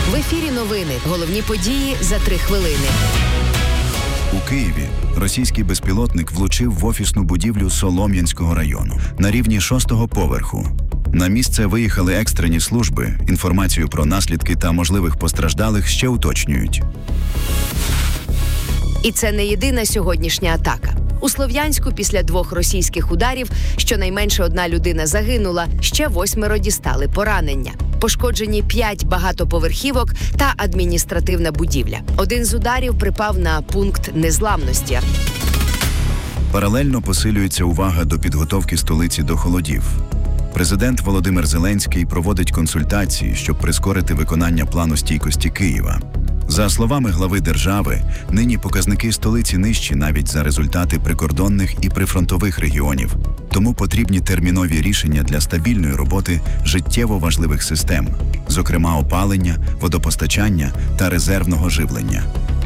В ефірі новини. Головні події за 3 хвилини. У Києві російський безпілотник влучив в офісну будівлю Солом'янського району на рівні 6-го поверху. На місце виїхали екстрені служби. Інформацію про наслідки та можливих постраждалих ще уточнюють. І це не єдина сьогоднішня атака. У Слов'янську після 2 російських ударів щонайменше 1 людина загинула, ще 8 дістали поранення. Пошкоджені 5 багатоповерхівок та адміністративна будівля. Один з ударів припав на пункт незламності. Паралельно посилюється увага до підготовки столиці до холодів. Президент Володимир Зеленський проводить консультації, щоб прискорити виконання плану стійкості Києва. За словами глави держави, нині показники столиці нижчі навіть за результати прикордонних і прифронтових регіонів. Тому потрібні термінові рішення для стабільної роботи життєво важливих систем, зокрема опалення, водопостачання та резервного живлення.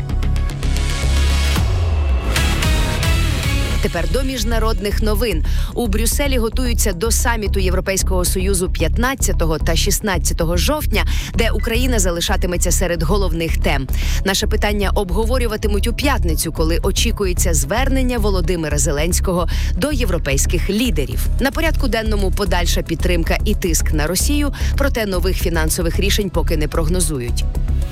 Тепер до міжнародних новин. У Брюсселі готуються до саміту Європейського Союзу 15 та 16 жовтня, де Україна залишатиметься серед головних тем. Наше питання обговорюватимуть у п'ятницю, коли очікується звернення Володимира Зеленського до європейських лідерів. На порядку денному подальша підтримка і тиск на Росію, проте нових фінансових рішень поки не прогнозують.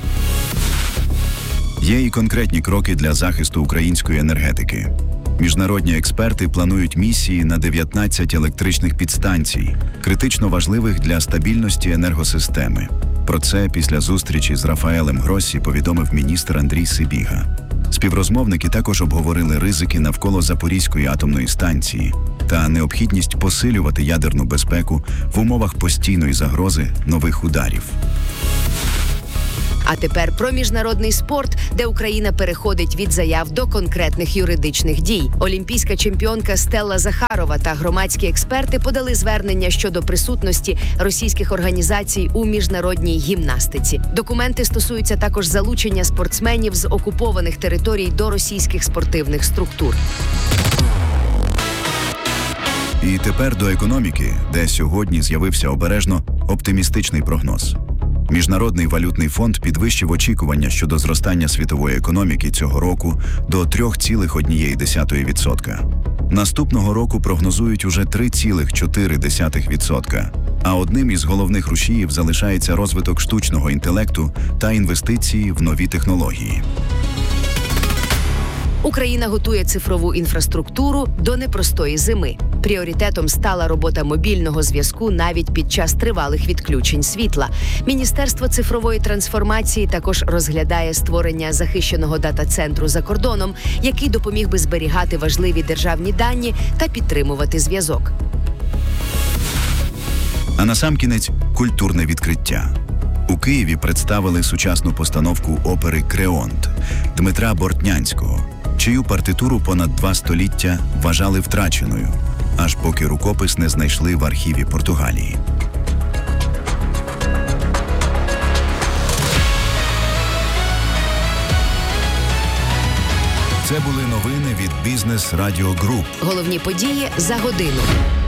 Є і конкретні кроки для захисту української енергетики. Міжнародні експерти планують місії на 19 електричних підстанцій, критично важливих для стабільності енергосистеми. Про це після зустрічі з Рафаелем Гроссі повідомив міністр Андрій Сибіга. Співрозмовники також обговорили ризики навколо Запорізької атомної станції та необхідність посилювати ядерну безпеку в умовах постійної загрози нових ударів. А тепер про міжнародний спорт, де Україна переходить від заяв до конкретних юридичних дій. Олімпійська чемпіонка Стелла Захарова та громадські експерти подали звернення щодо присутності російських організацій у міжнародній гімнастиці. Документи стосуються також залучення спортсменів з окупованих територій до російських спортивних структур. І тепер до економіки, де сьогодні з'явився обережно оптимістичний прогноз. Міжнародний валютний фонд підвищив очікування щодо зростання світової економіки цього року до 3,1%. Наступного року прогнозують уже 3,4%. А одним із головних рушіїв залишається розвиток штучного інтелекту та інвестиції в нові технології. Україна готує цифрову інфраструктуру до непростої зими. Пріоритетом стала робота мобільного зв'язку навіть під час тривалих відключень світла. Міністерство цифрової трансформації також розглядає створення захищеного дата-центру за кордоном, який допоміг би зберігати важливі державні дані та підтримувати зв'язок. А насамкінець – культурне відкриття. У Києві представили сучасну постановку опери «Креонт» Дмитра Бортнянського, чию партитуру понад 2 століття вважали втраченою, аж поки рукопис не знайшли в архіві Португалії. Це були новини від Бізнес Радіо Груп. Головні події за годину.